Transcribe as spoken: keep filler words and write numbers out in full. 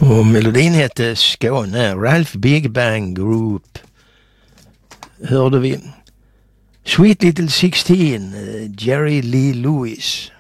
Och melodin hette Skåne, Ralph Big Bang Group. Hörde vi Sweet Little sexton, Jerry Lee Lewis.